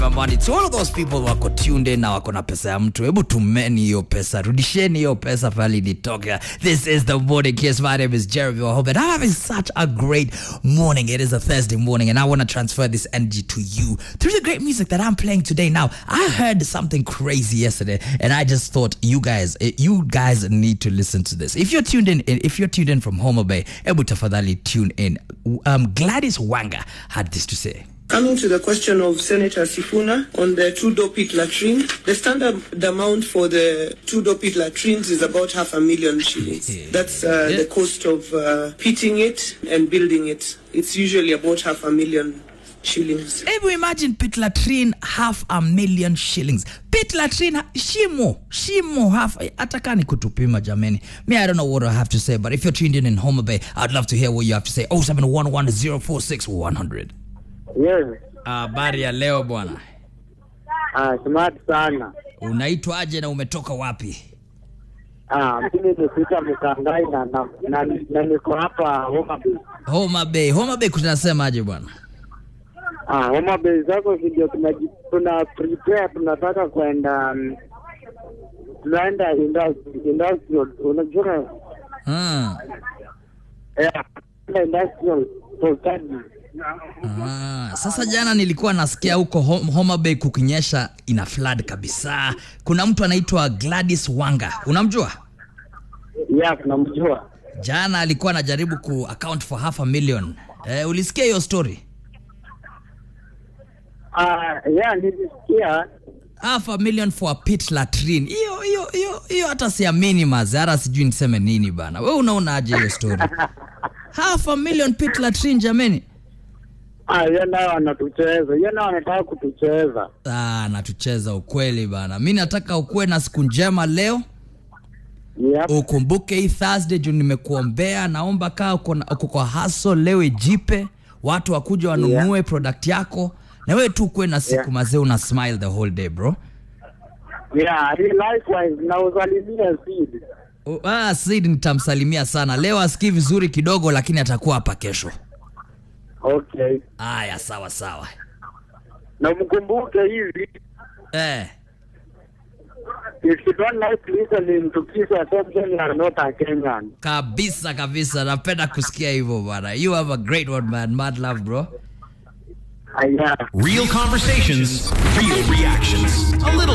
Money to all of those people wako tuned in na wako na pesa ya mtu. Hebu tumeni hiyo pesa, rudisheni hiyo pesa pale nitoka. This is the morning kiss. My name is Jeremy. I hope that I'm having such a great morning. It is a Thursday morning and I want to transfer this energy to you through the great music that I'm playing today. Now, I heard something crazy yesterday and I just thought you guys need to listen to this. If you're tuned in from Homa Bay, hebu tafadhali tune in. Gladys Wanga had this to say. Coming to the question of Senator Sifuna on the two-door pit latrine, the standard amount for the two-door pit latrines is about 500,000 shillings. That's the cost of pitting it and building it. It's usually about 500,000 shillings. Ebu imagine pit latrine 500,000 shillings. Pit latrine shimo half atakani kutupima jameni. Me, I don't know what I have to say, but if you're tuned in Homa Bay, I'd love to hear what you have to say. 0711046100. Yes. Habari ya leo bwana. Smart sana. Unaitwaje na umetoka wapi? Mimi nimefika Mkangai na niko hapa Homa Bay. Homa Bay kunasemaje bwana? Homa Bay zako ndio tuna prepare, tunataka kwenda industrial, unajua? Industrial study. Sasa jana nilikuwa nasikia huko Homa Bay kukinyesha ina flood kabisa. Kuna mtu anaitwa Gladys Wanga. Unamjua? Yeah, namjua. Jana alikuwa anajaribu ku account for 500,000. Ulisikia hiyo story? Yeah, nilisikia. 500,000 for a pit latrine. Hiyo hata siamini mazara, sijui niseme nini bana. Wewe unaonaje hiyo story? 500,000 pit latrine jameni. Yana wanatucheza. Yana wanataka kutucheza. Natucheza ukweli bana. Mimi nataka ukue na siku njema leo. Yep. Ukumbuke hii Thursday juu nimekuombea, naomba kaa uko kwa hustle leo ijipe, watu wakuja wanunue product yako na wewe tu ukue na siku mazee una smile the whole day bro. Yeah, likewise na usalimia Sid. Sid nitamsalimia sana. Leo asikii vizuri kidogo lakini atakuwa hapa kesho. Okay. Aya, sawa. Na mkumbuke hivi. If you don't like listening to Kiss FM, you are not a Kenyan. Kabisa. Napenda kusikia hivyo bwana. You have a great one man. Mad love bro. Yeah. Real conversations, real reactions. A little